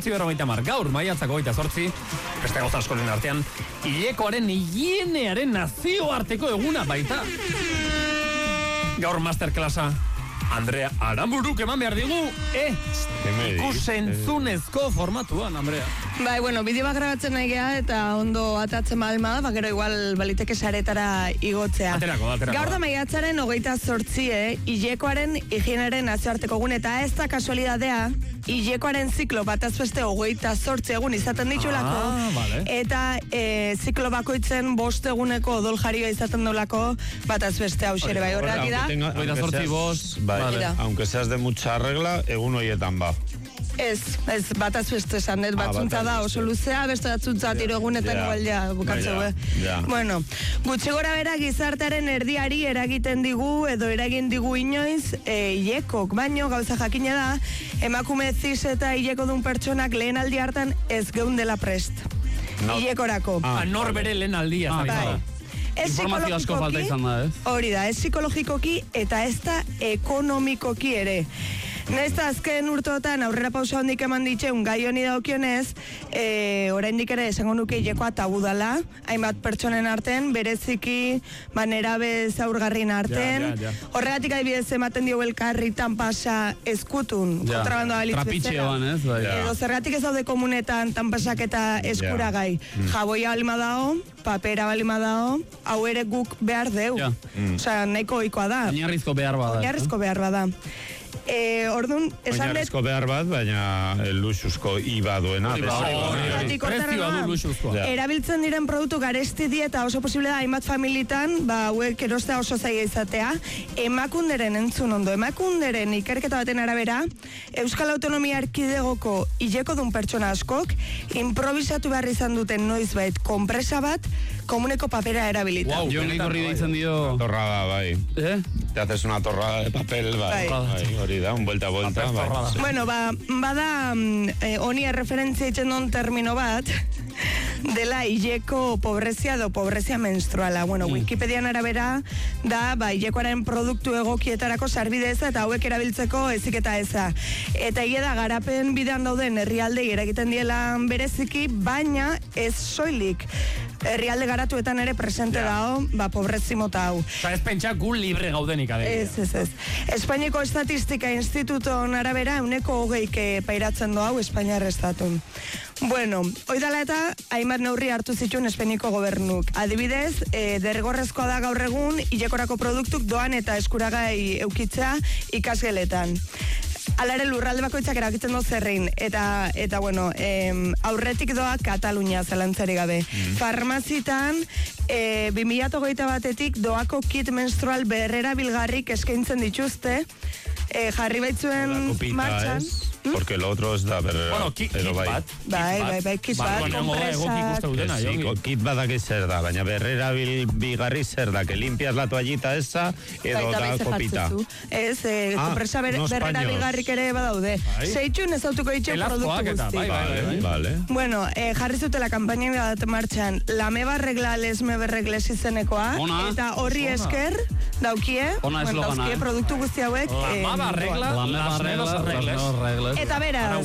1950, gaur maiatzako 28, beste gauza askoren artean, hilekoaren higienearen nazioarteko eguna baita. Gaur masterclassa Andrea Aramburuk eman behar digu, ikusentzunezko formatuan, Andrea. Bai, bueno, bideo bat grabatzen nahi geha eta ondo atatzen malma da, gero igual baliteke saretara igotzea. Aterako. Gaur da maiatzaren 28, hilekoaren higienaren nazioarteko egun, eta ez da kasualidadea, hilekoaren ziklo bataz beste 28 egun izaten ditulako, vale. eta ziklo bakoitzen 5 eguneko odol jarioa izaten dolako bataz beste hausere bai horreak da. 28 vale. Aunque seas de mucha regla, egun horietan ba. Ez, bataz beste esan, batzuntza da oso luzea, beste batzuntza tiro egunetan igual ja bukatzeu. Bueno, gutxi gora bera gizartearen erdiari eragiten digu edo eragin digu inoiz hilekok, baino gauza jakina da, emakume zis eta hileko dun pertsonak lehen aldi hartan ez geundela prest. Hilekorako. Nor bere lehen aldia. Informazio asko falta izan da, ez? Hori da, ez psikologikoki eta ez da ekonomikoki ere. Naiz azken urteotan aurrera pausa hondik eman ditxeun gai honi daukionez, oraindik ere esango nuke hilekoa tabu dala, hainbat pertsonen arten, bereziki nerabe zaurgarrin arten. Horregatik adibidez ematen dio elkarritan pasa eskutun, kontrabandoa balitz bezala. Edo zergatik ez daude komunetan tanpasak eta eskuragai. Jaboia balima dao, papera balima dao, hau ere guk behar deu. Osea, nahiko ohikoa da. Oinarrizko behar bada. Oinarrizko behar bada. Orduan, esan dut... Oinarrizko behar bat, baina luxuzko iba duena. Erabiltzen diren produktu garesti die eta oso posible da hainbat familitan, hauek erostea oso zaila izatea, emakunderen entzun ondo, emakunderen ikerketa baten arabera, Euskal Autonomia Erkidegoko hileko dun pertsona askok, improvisatu behar izan duten noizbait konpresa bat, komuneko papera erabilita. Jo nahi horri deitzen dio... Torrada, bai. Te haces una torrada de papel, bai. Hori da, un vuelta a vuelta. Bueno, bada honi referentzia itzen don termino bat, dela hileko pobrezia edo pobrezia menstruala. Bueno, Wikipedian arabera da, hilekoaren produktu egokietarako sarbide eza eta hauek erabiltzeko ezik eta eza. Eta hile da, garapen bidean dauden herrialdei eragiten diela bereziki, baina ez soilik. Herrialde garatuetan ere presente dao, pobrezi mota hau. Ez pentsa gu libre gaudenik adibidez. Ez. Espainiako Estatistika Instituton arabera 120 pairatzen do hau Espainiar estatun. Bueno, oidala eta hainbat neurri hartu zituen Espainiako gobernuk. Adibidez, derrigorrezkoa da gaur egun hilekorako produktuk doan eta eskuragai eukitzea ikasgeletan. Alare lurralde bakoitzak erakitzen do zerrein, eta bueno, aurretik doa Katalunia zalantzari gabe. Farmazitan, 2021 batetik doako kit menstrual berrera bilgarrik eskaintzen dituzte, jarri baitzuen martxan. Porque lo otro es da berrera. Bueno, kit bat. Bai, kit bat, kompresak. Kit bat daki zer da, baina berrera bigarri zer da, que limpias la toallita esa, edo da kopita. Ez, kompresa berrera bigarrik ere badaude. Seitxun ez autuko ditxe produktu guzti. Vale. Bueno, jarri zutela kampaina bat martxan, la meva regla lesme berregles izenekoa, eta horri esker, daukie produktu guzti hauek. La meva regla, eta beraz,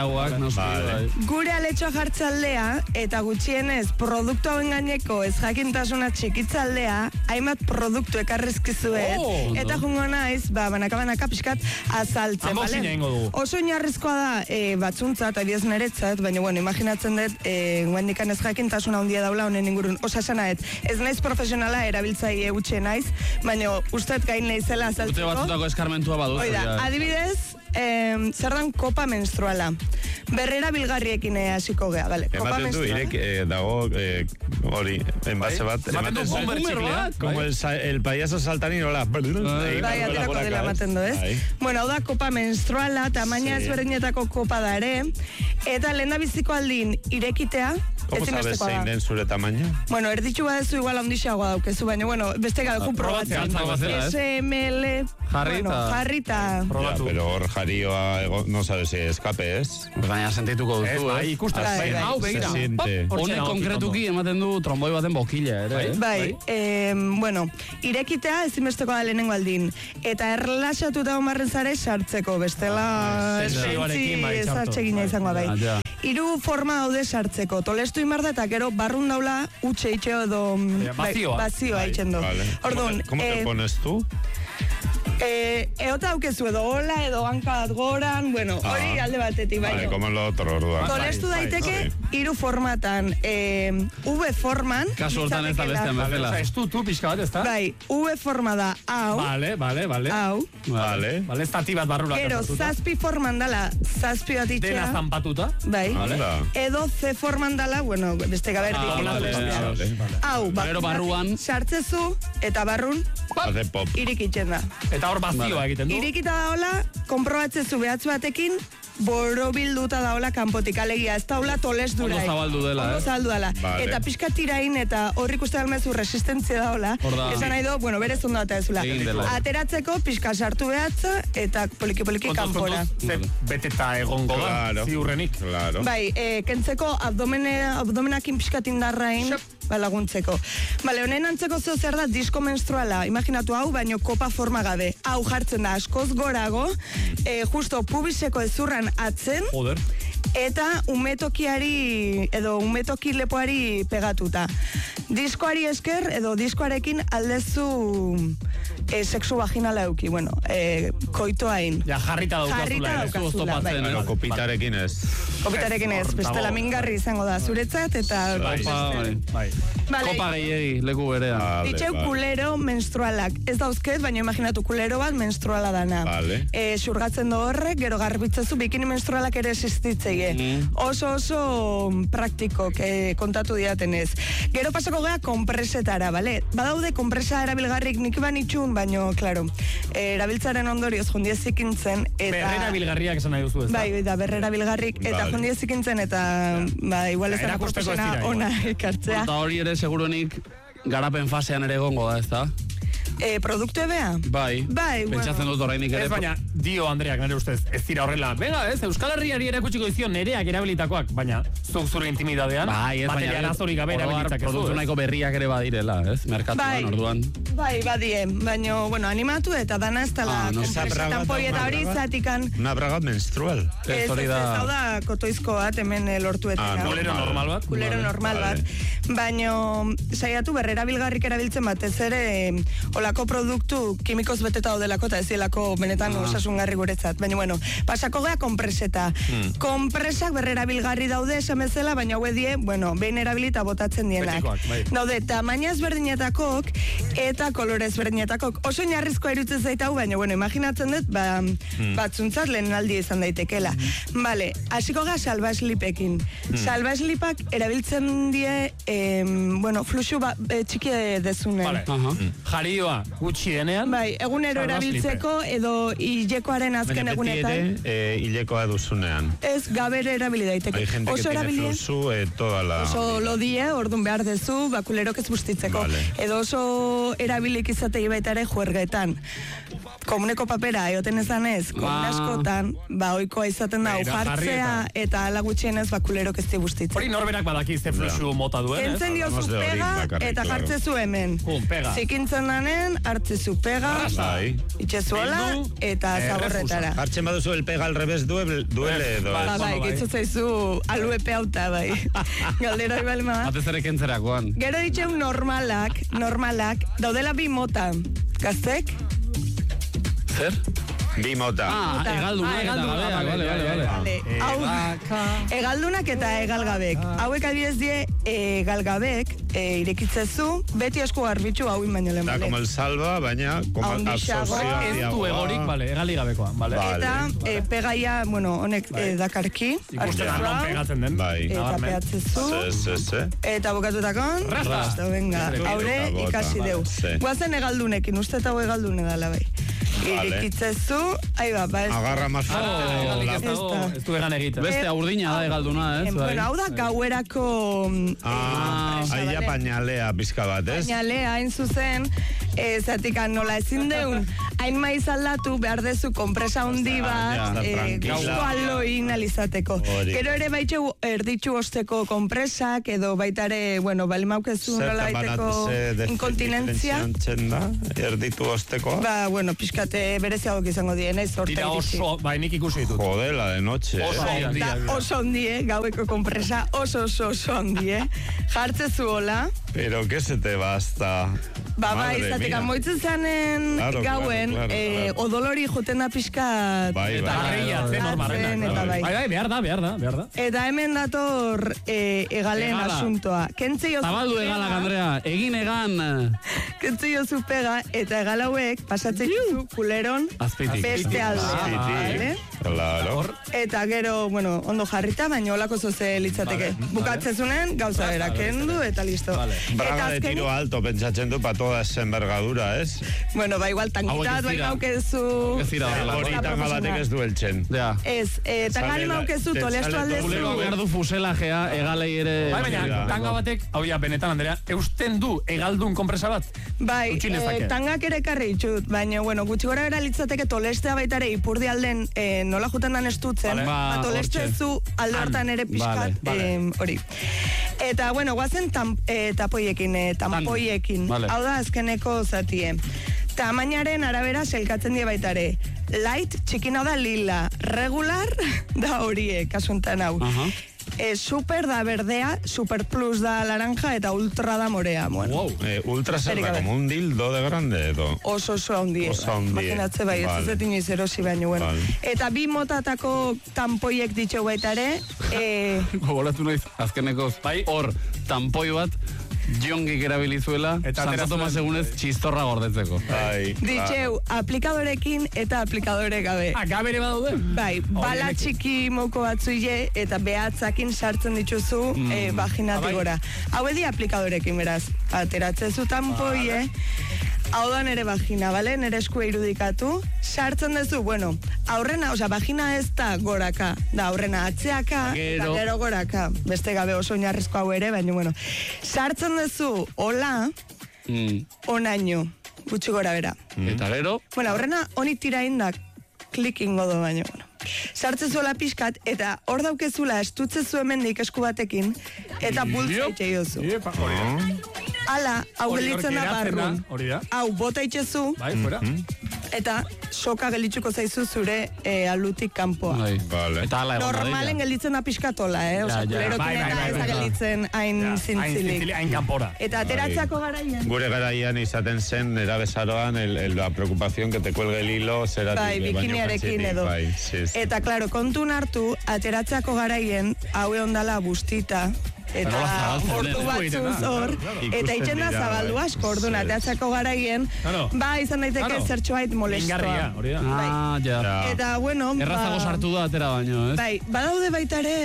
gure aletxoa jartzaldea eta gutxienez produktu hauen gaineko ez jakintasuna txikitzaldea hainbat produktu ekarrizkizuet eta jungo naiz, banaka pixkat azaltzen, oso oinarrizkoa da batzuntza eta diez neretzat, baina bueno, imaginatzen dut guendikan ez jakintasuna handia daula honen ingurun, osasanaet, ez naiz profesionala erabiltzaile utxe naiz, baina usteet gain naizela azaltzeko. Urte batzutako eskarmentua baduz. Oida, adibidez, zer dan kopa menstruala. Berrera bilgarriekin hasiko gea, vale. Kopa menstruala. Ematen du, dago, hori, enbase bat. Ematen du bomber txiklea. Como el payaso saltarín, hola. Bai, aterako dela ematen du, ez? Bueno, hau da kopa menstruala, tamaina ezberdinetako kopa da ere, eta lehen da biziko aldin irekitea, ¿Cómo sabes zein den zure tamaina? Bueno, erditxu badezu igual handiagoa daukezu, baina, bueno, beste gadeku probatzen. SML, jarrita. Pero hor jarioa, no sabes si escape, ez? Baina sentituko duzu, eh? Ikusten, hau begira. Honek konkretuki ematen du tromboi baten bokila, ere? Bai, bueno, irekitea ezinbesteko da lehenengo aldin. Eta erlaxatuta omarren zare sartzeko, bestela esentzi ez atsegina izango bai. ja. 3 forma daude sartzeko. Tolestu inbarda eta gero barrun daula utxe itxeo edo bazioa itxen du. Vale. Orduan, ¿Cómo te pones tú? Eota aukezu edo hola edo hankat goran, bueno, hori alde batetik baino. Vale, como lo otro, orduan. Tolestu daiteke 3 formatan, V forman. Kasu hortan ez da bestean bezala. Ez tu pixka bat, ez da? Bai, V forma da hau. Vale. Hau. Vale. Vale, zati bat barrura. Gero, zazpi forman dala, zazpi bat itxea. Dena zanpatuta. Bai. Vale. Edo C forman dala, bueno, beste gaber hau, Gero barruan. sartzezu eta barrun Hace pop. irikitzen da. Eta hor bazioa egiten du. Irikita daola, konprobatzezu behatzu batekin, borobilduta daola kanpotik, alegia, ez daola tolesdura. Ondo zabaldu dela, Ondo zabaldu dela. Vale. Eta pixka tirain eta horrik uste dalmezu resistentzia daola. Hor da. Esan nahi do, bueno, berez ondo eta ezula. Egin dela. Ateratzeko, pixka sartu behatza eta poliki-poliki kanpora. Ze beteta egongo da, Claro. ziurrenik. Claro. Bai, kentzeko abdomenakin pixkat indarrain laguntzeko. Bale, honen antzeko zeo zer da disko menstruala. Imaginatu hau, baino kopa forma gabe. Hau jartzen da askoz gorago, justo pubiseko ezurran atzen, Joder. eta umetokiari edo umetoki lepoari pegatuta. Diskoari esker edo diskoarekin aldezu sexu vaginala euki, bueno, koitoain. Ja, jarrita daukazula. Jarrita ez du daukazula, oztopatzen, bai. ez? Pero kopitarekin ez. Kopitarekin ez, bestela mingarri izango da zuretzat, eta... Bai. Vale. Kopa gehiegi, leku berean. Vale, Ditxeu vale. kulero menstrualak. Ez dauzket, baina imaginatu kulero bat menstruala dana. Vale. Xurgatzen do horrek, gero garbitzezu bikini menstrualak ere existitzeie. Oso praktiko kontatu diatenez. Gero pasako gea konpresetara, bale? Badaude konpresa erabilgarrik nik banitxun, baino, klaro, erabiltzaren ondorioz jondiezikintzen, eta... Berrera bilgarriak esan nahi duzu, ez da? Bai, da, berrera bilgarrik, eta Vale. jondiezikintzen, eta, ba, igual ez da Erakusteko ez proposena dira, ona igual. ekartzea. Eta hori ere seguruenik garapen fasean ere egongo da, ez da? Produktu ebea? Bai. Bai, Pentsatzen dut orainik ere. Ez baina, dio Andreak nire ustez, ez dira horrela. Venga, ez, Euskal Herriari erakutsiko dizio nereak erabilitakoak, baina zuk zure intimidadean, Bai, ez material baina azorik gabe erabilitzak ez produktu du. nahiko berriak ere badirela, ez? Merkatuan, Bai. orduan. Bai, badie, baina, bueno, animatu eta dana ez dela no, konpresetan poi eta hori zatikan Una braga menstrual. Ez hori da. hau da kotoizko bat hemen lortuetena. Kulero normal bat. Kulero normal Vale. bat. Baina, saiatu berrera bilgarrik erabiltzen batez ere olako produktu kimikoz beteta daudelako eta ez delako benetan osasungarri guretzat. Baina, bueno, pasako gea konpreseta. Konpresak berrera bilgarri daude esan bezala, baina hau die, bueno, behin erabilita botatzen dienak. Betikoak, bai. Daude, tamaina ezberdinetakok eta kolore ezberdinetakok. Oso inarrizkoa irutzen zaita hau, baina, bueno, imaginatzen dut, batzuntzat lehen aldi izan daitekela. Vale, hasiko gea salbaslipekin. Salbaslipak erabiltzen die, bueno, fluxu txiki dezunen. Vale. Jarioa gutxi denean. Bai, egunero salbaslipe. erabiltzeko edo hilekoaren azken Baina beti egunetan. ere hilekoa duzunean. Ez gabere erabili daiteke. Hay gente que Oso tiene erabilie, fluxu toda la... oso lodie, ordun behar dezu, bakulerok ez bustitzeko. Vale. Edo oso erabilik izatei baita ere juergetan. Komuneko papera, egoten ezanez, komun askotan, ohikoa izaten da, Beira, jartzea, jarri eta ala gutxienez bakulerok ez bustitzen. Hori norberak badaki ze fluxu mota duen, ez? Entzen diozu Hablamos de hori pega bakarrik, eta claro. jartzezu hemen. Pega. Zikintzen danen, hartzezu pega, Bai. itxezuela Bildu, eta zaborretara. Hartzen baduzu el pega al revés duele edo. Ba, bai, bai. gitzu zaizu aluepe hauta, bai. Galdera ibalma. Batez ere kentzerakoan. Gero ditxeu normalak, daudela bi mota. Gaztek? Zer? Bi mota. Mota. Egaldunak eta egaldunak, gabeak, bale. Vale. Hau, egaldunak eta egalgabek. Hauek adibidez die egalgabek irekitzezu, beti esku garbitzu hauin baino lehen. Da bale? como el salva, baina como Haundixago. absortzioa Ez du handiagoa. egorik, bale, egali gabekoa, bale. Bai. Eta pegaia, bueno, honek dakarki. Ikusten da non pegatzen den. Bai. Eta Nabarmen. peatzezu. Se. Eta bukatukakon, Rasta. venga, Bota, haure bota, ikasi vale, deu. sí. Guazen egaldunekin, uste eta hau egaldune dala bai. Vale. Irikitzezu, ahi ba, ez. Agarra más Egaldik ez dago, Ez da. ez du egan egiten. Beste urdina da egalduna, ez? Bai. Bueno, hau da gauerako Ahí ya pañalea pizka bat, ez? pañalea, hain zuzen, zatika nola ezin deun, hain maiz aldatu behar dezu konpresa handi bat, guztualoin alizateko. Gero ere baitxu erditxu osteko konpresak, edo baitare, bueno, balimaukezu nola baiteko inkontinentzia. Erditu osteko? Ba, bueno, pixkate bereziagok izango dienez, orte Dira oso, nik ikusi ditut. Jodela de noche. Oso ondie, gaueko konpresa, oso ondie. Jartzezu hola. Pero que se te basta. Ba, izatik, amoitzen zanen gauen, odolori juten da pixkat. Bai. Behar da. Eta hemen dator egalen asuntoa. Zabaldu egalak, Andrea, egin egan. Kentzi jozu pega, eta egal hauek pasatzen jozu kuleron beste alde. Claro. Eta gero, bueno, ondo jarrita, baina olako zoze litzateke. Bukatzezunen, gauza bera, kendu, eta listo. Braga de tiro alto, pentsatzen du, pa toda esa envergadura, ez? Bueno, ba, igual, tangitat, bai maukezu... Hori tanga batek ez du eltzen. Ez, tangali maukezu, tolestu aldezu... Kulero behar du fuselajea, egalei ere... Bai, baina, tanga batek, hau ja, benetan, Andrea, eusten du egaldun konpresa bat? Bai, tangak ere karri itxut, baina, bueno, gutxi gora bera litzateke tolestea baitare ipurdi alden nola juten dan estutzen, tolestezu alde hortan ere pixkat, hori. Eta, bueno, guazen tampoiekin. Hau da, azkeneko zatie. Tamainaren arabera selkatzen die baitare. Light, txikina da lila. Regular, da horie, kasuntan hau. Super da berdea, super plus da laranja, eta ultra da morea. Bueno. Ultra zer da, como un dildo de grande, edo? Oso handie. Imaginatze bai, ez zetin izerosi baino, bueno. Eta bi motatako tampoiek ditxeu baitare. Gogoratu naiz, azkeneko hor, tampoi bat, jongik erabilizuela, Santo Tomas egunez txistorra gordetzeko. Ditxeu, aplikadorekin eta aplikadore gabe. Gabere badaude? Bai, bala txiki moko batzuile eta behatzakin sartzen dituzu vaginatik gora. Hau edi aplikadorekin, beraz. Ateratzezu tampoie, hau da nere vagina, bale? Nere eskue irudikatu. Sartzen duzu, bueno, aurrena, osea, vagina ez da goraka, da aurrena atzeaka, eta gero goraka. Beste gabe oso oinarrizko hau ere, baina, bueno. Sartzen duzu, hola, onaino, gutxi gora bera. Eta gero? Bueno, aurrena honi tira indak, klikin godo baina, bueno. Sartzen zuela pixkat, eta hor daukezula estutzezu hemendik esku batekin, eta bultza itxe jozu. Ala, hau gelitzen da barrun. Hau, bota itxezu, eta soka gelitzuko zaizu zure alutik kanpoa. Normalen gelitzen da pixkatola, Osa, kulerokin eta ez da gelitzen hain zintzilik. Hain kanpora. Eta ateratzako garaian. Gure garaian izaten zen, erabezaroan, la preocupación que te cuelgue el hilo, zeratik. Bai, bikiniarekin edo. Eta, klaro, kontun hartu, ateratzako garaien, haue ondala bustita, eta ordu batzuz hor, eta itxen da zabaldu asko, orduan, ateatzako garaien, ba, izan daiteke zertxoait molestoa. Eta, bueno, errazago sartu da atera baino, ez? Bai, badaude baitare,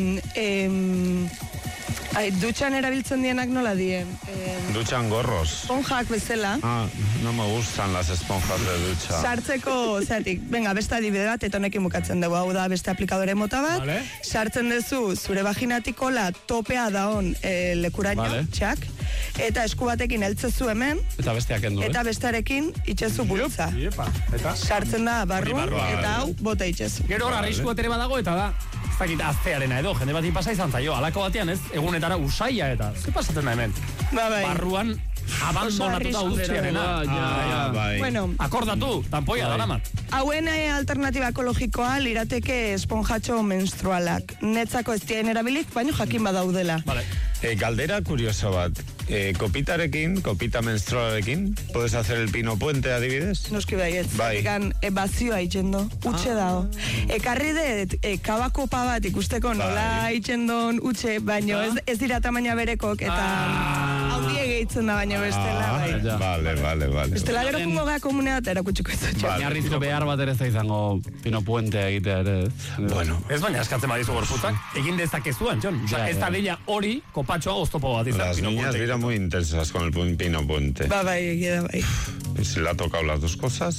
dutxan erabiltzen dienak nola dien? Dutxan gorros. Esponjak bezala. No me gustan las esponjas de ducha. Sartzeko, zeatik, venga, beste adibide bat, eta honekin bukatzen dugu, hau da beste aplikadore mota bat, sartzen duzu, zure vaginatikola topea daon lekuraino, txak, eta esku batekin eltzezu hemen, eta besteak endu, eta bestearekin itxezu bultza. Sartzen da barrun, eta hau, bota itxezu. Gero hor, arrisku ere badago, eta da, ez dakit aztearena edo, jende bat pasa izan zaio, alako batean ez, egunetara usaia eta, ze pasatzen da hemen? Barruan, abandonatuta utziarena. Bueno, akordatu, tampoia daramat. Hauen alternatiba ekologikoa lirateke esponjatxo menstrualak. Netzako ez dien erabilik, baino jakin badaudela. Galdera curioso bat. Kopita menstrualarekin, puedes hacer el pino puente, adibidez? Noski baietz. Egan, bazioa itxendo, utxe dago. Ekarri dut, kabakopa bat ikusteko nola itxendon utxe, baino ez dira tamaina berekok, eta haudie gehitzen da baino bestela. Vale. Bestela gero jungo gara komunea eta erakutsiko ez dut. Miarrizko behar bat ere ez da izango pino puente egitea ere. Bueno. Ez baina eskatzen badizu gorputzak, egin dezakezuan, Jon. Ez da deia hori kopatxoa oztopo bat izan. Las niñas dira muy intensas con el pino puente. Bai. Y si le ha tocado las dos cosas...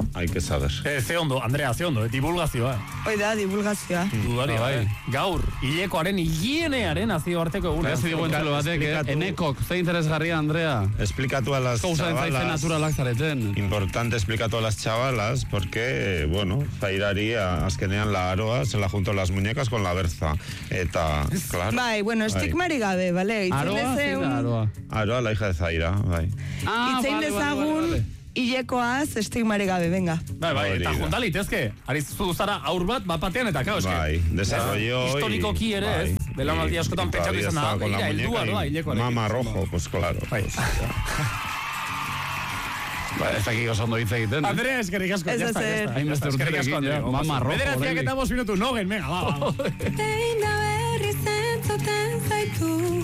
hay que saber. Ze ondo, Andrea, ze ondo, divulgazioa. Hoi da, divulgazioa. Dudari, gaur, hilekoaren higienearen nazioarteko eguna. Ez digu entzulo batek, enekok, ze interesgarria, Andrea. Explicatu a las Zaitzen chavalas. naturalak zaretzen. Importante explicatu a las chavalas porque, bueno, zairari azkenean la aroa se la junto las muñecas con la berza. Eta, claro. Bai, bueno, estigmari gabe, bale? Aroa, zein da, aroa. Aroa, la hija de Zaira, bai. Itzein dezagun, hilekoaz estigmari gabe, venga. Bai, eta junta litezke. Arizu zara aur bat batean eta kao, eske. Bai, desarrollo historikoki ere, ez? Belaunaldi askotan pentsatu izan da, ira, heldua doa hilekoarekin. Mama rojo, pues claro. Bai. Ez dakik oso ondo hitz egiten. Andrea, eskerrik asko. Ez ezer. Hainbeste urterekin, mama rojo. Bederatziak eta 5 minutu, nogen, venga, va. Behin da berri zentzuten zaitu